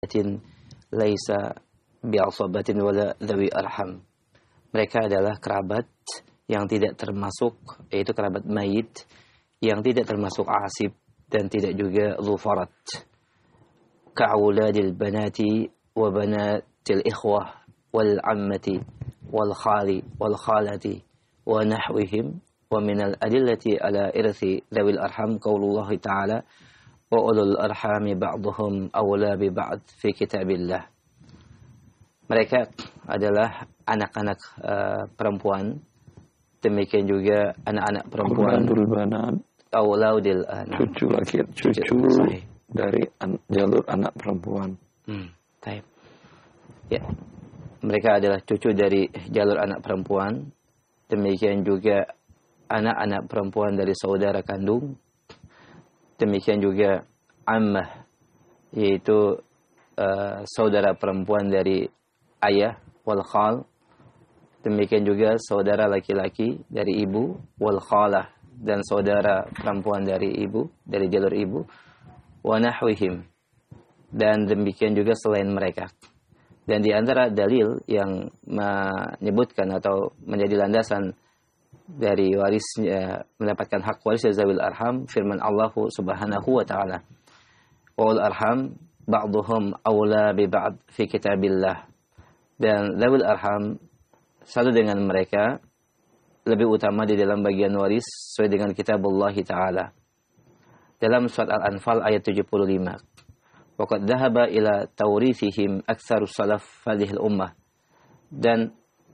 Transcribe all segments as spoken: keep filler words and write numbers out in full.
laisa bi'asabatin wala dhawi arham. Mereka adalah kerabat yang tidak termasuk, yaitu kerabat mayit yang tidak termasuk asib dan tidak juga dhufarat. Ka'auladil banati wa banatil ikhwah wal ammati wal khali wal khalati wa nahwihim. Wa minal adillati ala irthi dhawil arham qaulullah ta'ala wa ulul arhami ba'duhum awla bi ba'd fi kitabillah. Mereka adalah anak-anak uh, perempuan, demikian juga anak-anak perempuan awlaudil anak, cucu laki cucu, cucu dari an, jalur anak perempuan. Hmm, baik. Ya. Mereka adalah cucu dari jalur anak perempuan, demikian juga anak-anak perempuan dari saudara kandung, demikian juga ammah, yaitu uh, saudara perempuan dari ayah, wal khal, demikian juga saudara laki-laki dari ibu, wal khalah, dan saudara perempuan dari ibu, dari jalur ibu, wa nahwihim, dan demikian juga selain mereka. Dan di antara dalil yang menyebutkan atau menjadi landasan dari warisnya mendapatkan hak waris zawil arham, firman Allah Subhanahu wa taala, wal arham ba'dhum awla bi ba'd fi kitabillah. Dan zawil arham satu dengan mereka lebih utama di dalam bagian waris sesuai dengan kitabullah taala. Dalam surat Al-Anfal ayat tujuh puluh lima, wa qad dhahaba ila tawrithihim aktsarus salaf hadhihi al-ummah. Dan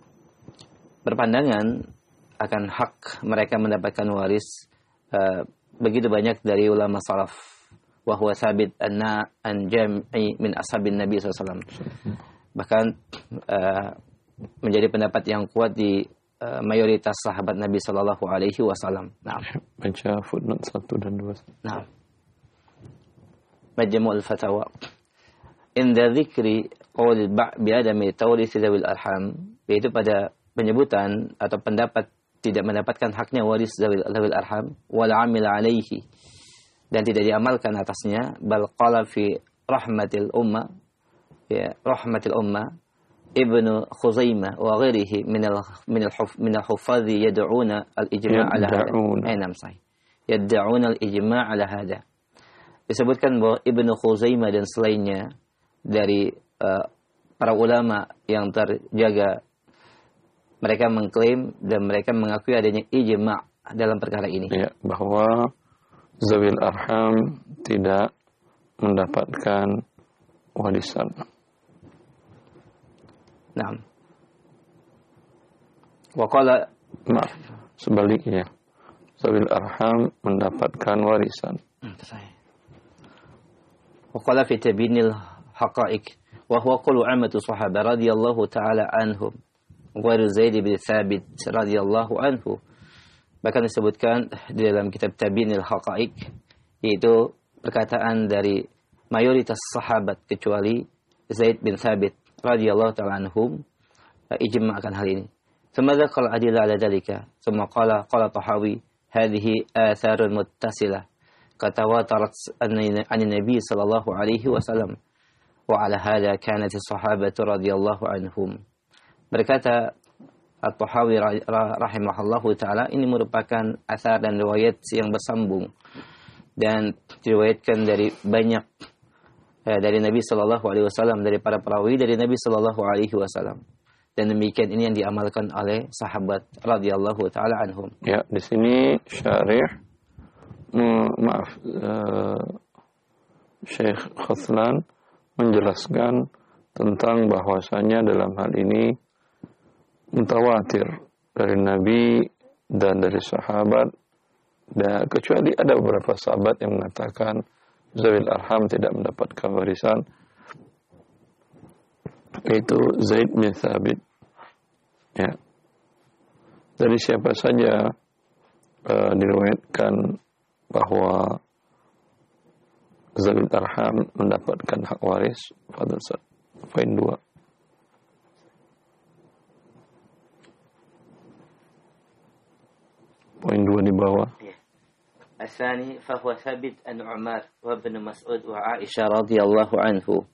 berpandangan akan hak mereka mendapatkan waris uh, begitu banyak dari ulama salaf, wa huwa sabit anna an jam'i min ashabin nabi sallallahu alaihi wasallam. Bahkan uh, menjadi pendapat yang kuat di uh, mayoritas sahabat Nabi sallallahu alaihi wasallam. Nah, baca footnote satu dan dua. Nah, Majmu'ul Fatawa, inda dzikri qaul bi adami tawrith dzawil arham, yaitu pada penyebutan atau pendapat tidak mendapatkan haknya waris zawil arham, wal amil alaihi, dan tidak diamalkan atasnya, bal qala fi rahmatil umma, ya rahmatil umma Ibnu Khuzaimah wa ghairihi min al min al huf min al hufadhi yad'una al ijma' ala hada. Ainam sahih. Yad'una al ijma' ala hada. Disebutkan bahwa Ibnu Khuzaimah dan selainnya dari uh, para ulama yang terjaga, mereka mengklaim dan mereka mengakui adanya ijma' dalam perkara ini. Ya, bahwa zawil arham tidak mendapatkan warisan. Naam. Wa qala, maaf, sebaliknya. Zawil arham mendapatkan warisan. Wa qala fi tabinil haqa'iq wa huwa qulu ammatu sahaba radhiyallahu ta'ala anhum wa Zaid bin Thabit radhiyallahu anhu. Bahkan disebutkan di dalam kitab Tabinil Haqa'iq, yaitu perkataan dari mayoritas sahabat kecuali Zaid bin Thabit radhiyallahu ta'ala anhum, ijma' akan hal ini. Thumma dzakara adilla ala dzalika, thumma qala qala Tahawi hadhihi atharun muttasilah katawatarat an nabi sallallahu alaihi wasallam wa ala hadha kanat as-sahabatu radhiyallahu anhum. Berkata At-Tahawi rahimahullahu ta'ala, ini merupakan asar dan riwayat yang bersambung dan diriwayatkan dari banyak eh, dari Nabi sallallahu alaihi wasallam, dari para perawi dari Nabi sallallahu alaihi wasallam, dan demikian ini yang diamalkan oleh sahabat radhiyallahu ta'ala anhum. Ya, di sini syarih mm, maaf uh, Syekh Khaslan menjelaskan tentang bahwasanya dalam hal ini mutawatir dari Nabi dan dari sahabat, dan kecuali ada beberapa sahabat yang mengatakan zawil arham tidak mendapatkan warisan, yaitu Zaid bin Thabit. Ya, dari siapa saja uh, diriwayatkan bahwa zawil arham mendapatkan hak waris. Fadhil Ustaz, poin dua. Poin dua di bawah. Asani fahuwa thabit an Umar wa ibn Mas'ud wa Aisyah radhiyallahu anhu